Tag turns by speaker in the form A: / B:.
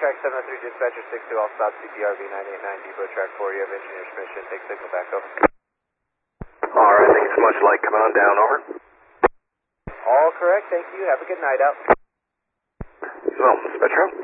A: track 703, dispatcher 62, all stop CPRV 989, depot track 4, you have engineer permission, take signal back, over.
B: Alright, thank you so much, light, come on down, over.
A: All correct, thank you, have a good night out.
B: Well, dispatcher.